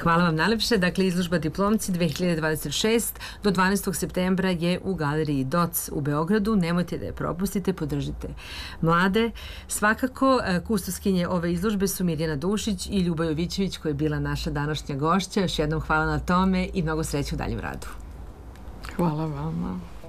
Hvala vam najlepše. Dakle, izložba Diplomci 2026 do 12. septembra je u galeriji DOC u Beogradu. Nemojte da je propustite, podržite mlade. Svakako, kustoskinje ove izložbe su Mirjana Dušić i Ljuba Jovićević, koja je bila naša današnja gošća. Još jednom hvala na tome i mnogo sreće u daljem radu. Hvala vama.